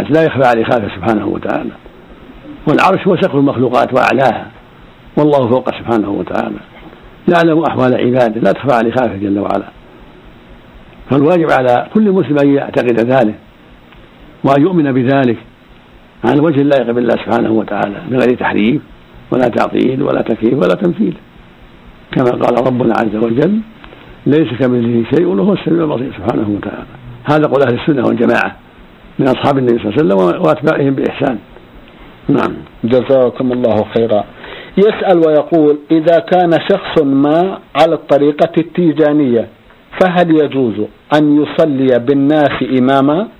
الناس لا يخفى عليه خافه سبحانه وتعالى، والعرش هو سقف المخلوقات وأعلاها، والله فوق سبحانه وتعالى يعلم أحوال عباده لا تخفى عليه خافه جل وعلا. فالواجب على كل مسلم أن يعتقد ذلك وأن يؤمن بذلك على وجه اللائق بالله سبحانه وتعالى بغير تحريف ولا تعطيل ولا تكييف ولا تمثيل، كما قال ربنا عز وجل: ليس كمثله شيء وهو السميع البصير سبحانه وتعالى. هذا قول أهل السنة والجماعة من أصحاب النبي صلى الله عليه وسلم وأتباعهم بإحسان. نعم. جزاكم الله خيرا. يسأل ويقول: إذا كان شخص ما على الطريقة التيجانية فهل يجوز أن يصلي بالناس إماما؟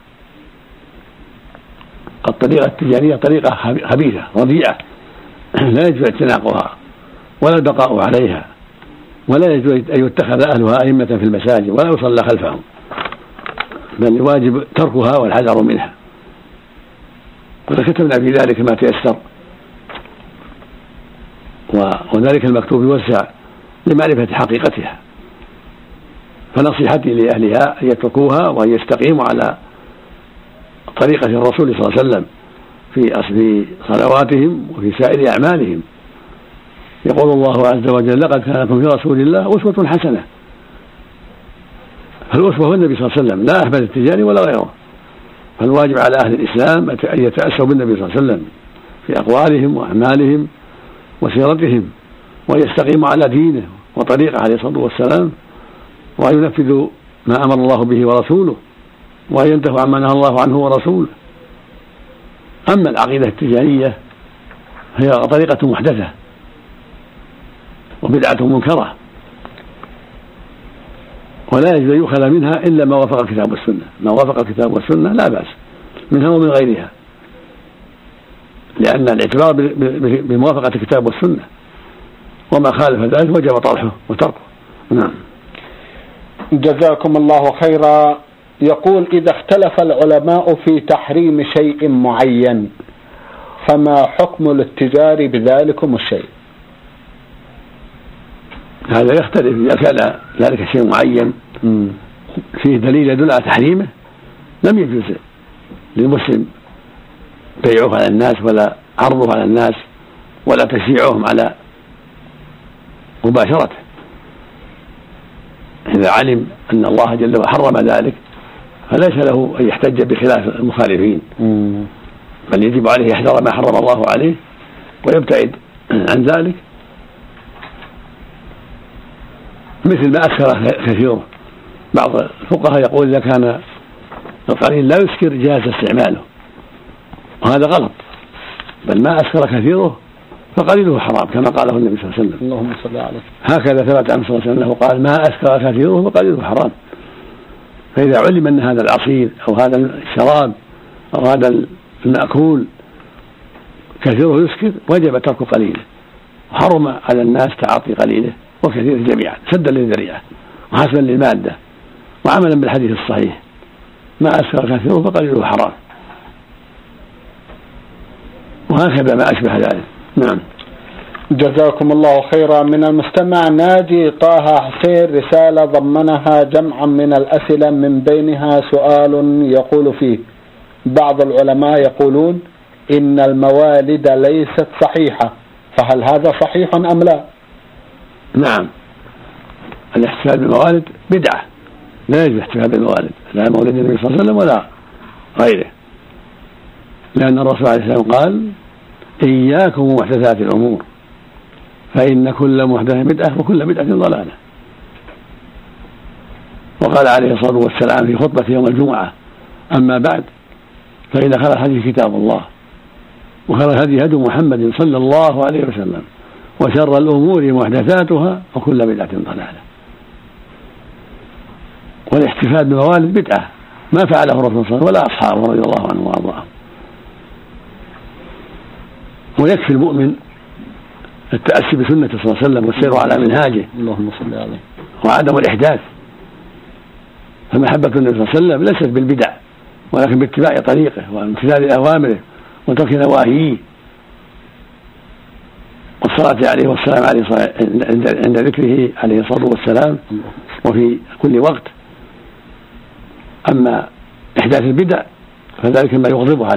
الطريقة التيجانية طريقة خبيثة رديئة لا يجوز اعتناقها ولا البقاء عليها، ولا يجوز أن يتخذ أهلها أئمة في المساجد ولا يصلى خلفهم، بل الواجب تركها والحذر منها. وكتبنا في ذلك ما تيسر، وذلك المكتوب يوسع لمعرفة حقيقتها. فنصيحتي لأهلها أن يتركوها وأن يستقيموا على طريقة الرسول صلى الله عليه وسلم في صلواتهم وفي سائر أعمالهم. يقول الله عز وجل: لقد كان لكم في رسول الله أسوة حسنة. فالأسوة هو النبي صلى الله عليه وسلم، لا أحمد التجاني ولا غيره. فالواجب على أهل الإسلام أن يتأسوا بالنبي صلى الله عليه وسلم في أقوالهم وأعمالهم وسيرتهم، وأن يستقيموا على دينه وطريقه عليه الصلاة والسلام، وأن ينفذوا ما أمر الله به ورسوله، وأن ينتهوا عما نهى الله عنه ورسوله. أما العقيدة التجانية هي طريقة محدثة وبدعة منكرة، ولا يجوز أن يؤخذ منها إلا ما وافق الكتاب والسنة. ما وافق الكتاب والسنة لا بأس منها ومن غيرها، لأن الاعتبار بموافقة الكتاب والسنة، وما خالف ذلك وجب طرحه وتركه. نعم. جزاكم الله خيرا. يقول: إذا اختلف العلماء في تحريم شيء معين فما حكم الاتجار بذلكم الشيء؟ هذا يختلف. إذا كان ذلك شيء معين فيه دليل يدل على تحريمه لم يجوز للمسلم بيعه على الناس ولا عرضه على الناس ولا تشجيعهم على مباشرته. إذا علم أن الله جل وعلا حرم ذلك فليس له أن يحتج بخلاف المخالفين، بل يجب عليه يحذر ما حرم الله عليه ويبتعد عن ذلك، مثل ما أسكر كثيره. بعض الفقهاء يقول: إذا كان القليل لا يسكر جاز استعماله، وهذا غلط، بل ما أسكر كثيره فقليله حرام، كما قاله النبي صلى الله عليه وسلم. اللهم صل عليه. هكذا ثبت عنه صلى الله عليه وسلم قال: ما أسكر كثيره فقليله حرام. فإذا علم أن هذا العصير أو هذا الشراب أو هذا المأكول كثيره يسكر وجب ترك قليله، وحرم على الناس تعاطي قليله وكثيره جميعا سدا للذريعة وحسبا للمادة وعملا بالحديث الصحيح: ما أسكر كثيره فقليله حرام. وهكذا ما أشبه ذلك. نعم. جزاكم الله خيرا. من المستمع ناجي طه حسين رسالة ضمنها جمعا من الأسئلة، من بينها سؤال يقول فيه: بعض العلماء يقولون إن الموالد ليست صحيحة، فهل هذا صحيح أم لا؟ نعم، الاحتفال بالموالد بدعة، لا يجوز الاحتفال بالموالد، لا مولد النبي صلى الله عليه وسلم ولا غيره، لأن الرسول عليه السلام قال: إياكم ومحدثات الأمور فإن كل محدثة بدعة وكل بدعة ضلالة. وقال عليه الصلاة والسلام في خطبة يوم الجمعة: أما بعد فإن خير الحديث كتاب الله، وخير الهدي هدي محمد صلى الله عليه وسلم، وشر الأمور محدثاتها وكل بدعة ضلالة. والاحتفال بالموالد بدعة ما فعله الرسول صلى الله عليه وسلم ولا أصحابه رضي الله عنهم وأرضاهم. ويكفي المؤمن التأسي بسنة صلى الله عليه وسلم والسير على منهاجه، اللهم صل عليه، وعدم الإحداث. فمحبة النبي صلى الله عليه وسلم ليست بالبدع، ولكن باتباع طريقه وامتثال أوامره وترك نواهيه، والصلاة عليه والسلام عليه عند ذكره عليه الصلاة والسلام وفي كل وقت. أما إحداث البدع فذلك ما يغضبها